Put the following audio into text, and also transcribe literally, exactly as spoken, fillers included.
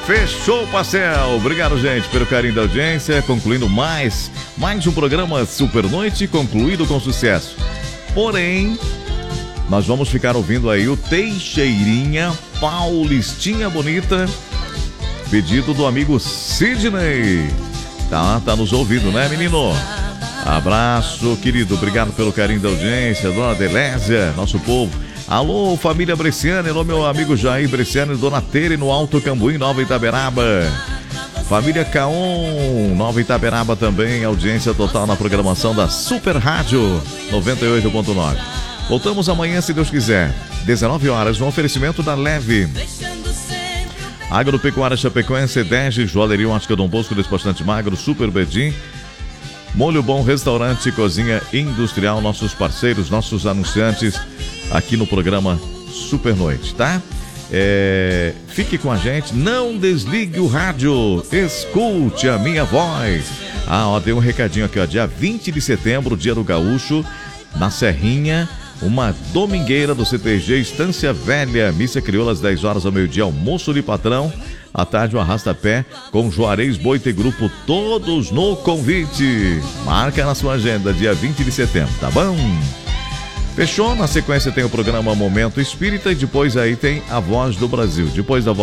Fechou o pastel. Obrigado, gente, pelo carinho da audiência. Concluindo mais, mais um programa Super Noite, concluído com sucesso. Porém, nós vamos ficar ouvindo aí o Teixeirinha, Paulistinha Bonita, pedido do amigo Sidney. Tá, tá nos ouvindo, né, menino? Abraço, querido. Obrigado pelo carinho da audiência. Dona Delésia, nosso povo. Alô, família Bresciani. Alô, meu amigo Jair Bresciani, Dona Tere, no Alto Cambuim, Nova Itaberaba. Família Caon, Nova Itaberaba também. Audiência total na programação da Super Rádio noventa e oito ponto nove. Voltamos amanhã, se Deus quiser. dezenove horas, no oferecimento da Leve. Agropecuária Chapecoense, Dege, Joalheria Ótica Dom Bosco, Despachante Magro, Super Bedim, Molho Bom, Restaurante, Cozinha Industrial, nossos parceiros, nossos anunciantes aqui no programa Super Noite, tá? É, fique com a gente, não desligue o rádio, escute a minha voz. Ah, ó, tem um recadinho aqui, ó, dia vinte de setembro, dia do Gaúcho, na Serrinha, uma domingueira do C T G Estância Velha, missa crioula às dez horas ao meio-dia, almoço de patrão, à tarde o arrasta-pé com Juarez Boite Grupo, todos no convite. Marca na sua agenda, dia vinte de setembro, tá bom? Fechou? Na sequência tem o programa Momento Espírita e depois aí tem a Voz do Brasil. Depois da Voz